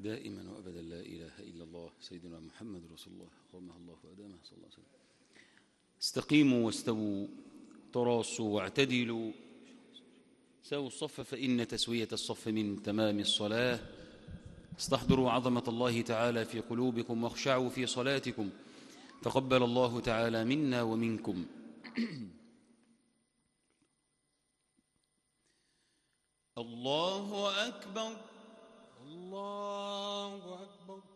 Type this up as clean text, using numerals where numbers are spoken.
دائما وأبدا لا إله إلا الله سيدنا محمد رسول الله قامه الله وأدامه صلى الله عليه وسلم. استقيموا واستووا تراصوا واعتدلوا سووا الصف فإن تسوية الصف من تمام الصلاة. استحضروا عظمة الله تعالى في قلوبكم واخشعوا في صلاتكم. تقبل الله تعالى منا ومنكم. الله أكبر. الله أكبر.